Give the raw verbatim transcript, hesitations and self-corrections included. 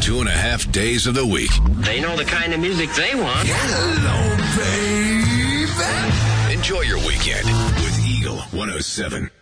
two and a half days of the week. They know the kind of music they want. Hello, baby. Enjoy your weekend with Eagle one oh seven.